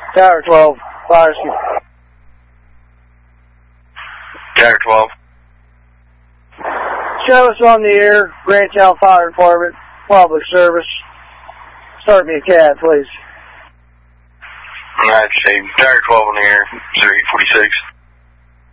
Tower 12, fire rescue. Tower 12. Show us on the air, Granttown Fire Department, public service. Start me a CAD, please. Alright, Steve. Tower 12 on the air, 346.